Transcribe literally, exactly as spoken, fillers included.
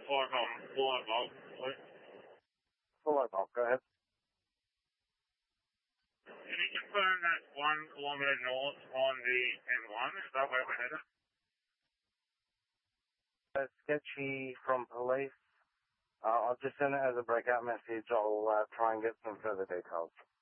Full Oak, Full Oak, please. Full Oak, go ahead. Can you confirm that one kilometre north on the M one? Is that where we're headed? That's sketchy from police. Uh, I'll just send it as a breakout message. I'll uh, try and get some further details.